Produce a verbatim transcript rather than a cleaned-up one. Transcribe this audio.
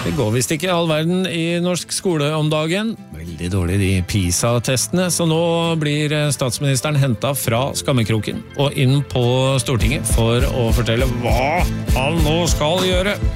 Det går visst ikke all verden i norsk skole om dagen. Veldig dårlig de PISA-testene, så nå blir statsministeren hentet fra skammekroken og inn på Stortinget for å fortelle hva han nå skal gjøre.